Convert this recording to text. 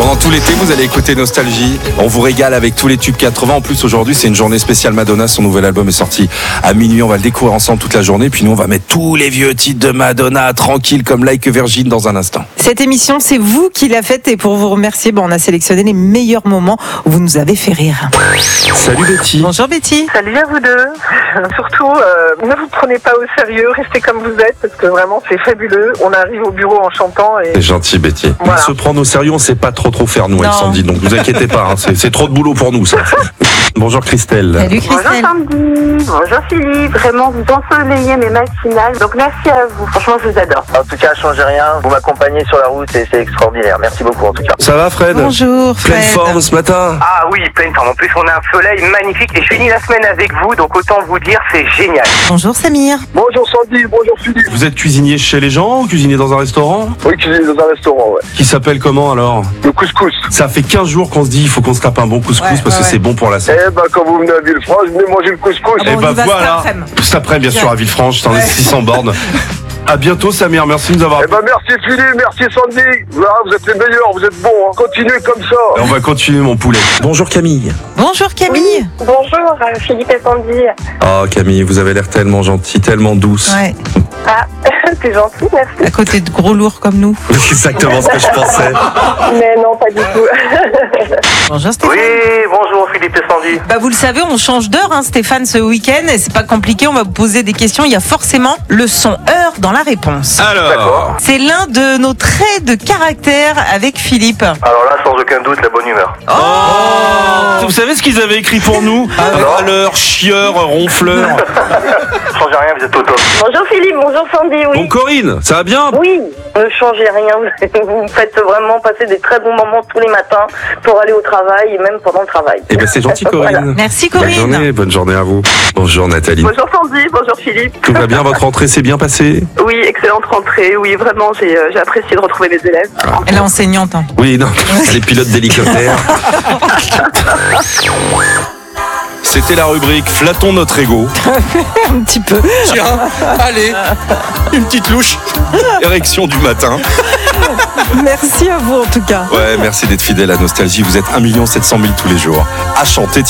Pendant tout l'été, vous allez écouter Nostalgie. On vous régale avec tous les tubes 80. En plus, aujourd'hui, c'est une journée spéciale Madonna. Son nouvel album est sorti à minuit. On va le découvrir ensemble toute la journée. Puis nous, on va mettre tous les vieux titres de Madonna tranquille comme Like a Virgin dans un instant. Cette émission, c'est vous qui la faites. Et pour vous remercier, on a sélectionné les meilleurs moments où vous nous avez fait rire. Salut Betty. Bonjour Betty. Salut à vous deux. Surtout, ne vous prenez pas au sérieux, restez comme vous êtes, parce que vraiment, c'est fabuleux. On arrive au bureau en chantant et... C'est gentil Betty. Voilà. Se prendre au sérieux, on sait pas trop faire nous, Non. Sandy. Donc vous inquiétez pas, c'est trop de boulot pour nous ça. Bonjour Christelle. Salut Bonjour Christelle. Sandy, bonjour Philippe, vraiment vous ensoleillez mes matinales, donc merci à vous, franchement je vous adore. En tout cas, changez rien, vous m'accompagnez sur la route et c'est extraordinaire. Merci beaucoup en tout cas. Ça va Fred? Bonjour Pleine Fred. forme ce matin? Ah oui, pleine forme. En plus, on a un soleil magnifique et je finis la semaine avec vous, donc autant vous dire, c'est génial. Bonjour Samir. Bonjour Sandy, bonjour Philippe. Vous êtes cuisinier chez les gens ou cuisinier dans un restaurant? Oui, cuisinier dans un restaurant, ouais. Qui s'appelle comment alors? Le couscous. Ça fait 15 jours qu'on se dit il faut qu'on se tape un bon couscous Ouais, parce que ouais. c'est bon pour la santé. Eh ben, quand vous venez à Villefranche, venez manger le couscous. Ah bon, on y va cet après-midi. Cet après, bien sûr, à Villefranche, dans les Ouais. 600 bornes. À bientôt Samir, merci de nous avoir. Eh ben, merci Philippe, merci Sandy. Voilà, vous êtes les meilleurs, vous êtes bons, hein. Continuez comme ça. On va continuer mon poulet. Bonjour Camille. Bonjour Camille. Bonjour Philippe et Sandy. Oh Camille, vous avez l'air tellement gentille, tellement douce. Ouais. Ah, c'est gentil, merci. À côté de gros lourds comme nous. C'est exactement ce que je pensais. Mais non, pas du tout. Bonjour Stéphane. Oui, bonjour Philippe et Sandy. Vous le savez, on change d'heure, Stéphane, ce week-end. Et c'est pas compliqué, on va vous poser des questions. Il y a forcément le son heure dans la réponse. Alors, C'est l'un de nos traits de caractère avec Philippe. Alors là, sans aucun doute, la bonne humeur. vous savez ce qu'ils avaient écrit pour nous? Râleur, chieur, ronfleur. Changez rien, vous êtes au top. Bonjour Philippe, bonjour Sandy, oui. Bon Corinne, ça va bien? Oui, ne changez rien, vous me faites vraiment passer des très bons moments tous les matins pour aller au travail et même pendant le travail. Eh ben c'est gentil Corinne. Voilà. Merci Bonne Corinne. journée à vous. Bonjour Nathalie. Bonjour Sandy, bonjour Philippe. Tout va bien, votre rentrée s'est bien passée? Oui, excellente rentrée. Oui, vraiment, j'ai apprécié de retrouver mes élèves. Elle est enseignante. Oui, non, les pilotes d'hélicoptère. C'était la rubrique Flattons notre ego. Un petit peu. Tiens, allez, une petite louche. Érection du matin. Merci à vous en tout cas. Ouais, merci d'être fidèle à Nostalgie. Vous êtes 1 700 000 tous les jours. À chanter.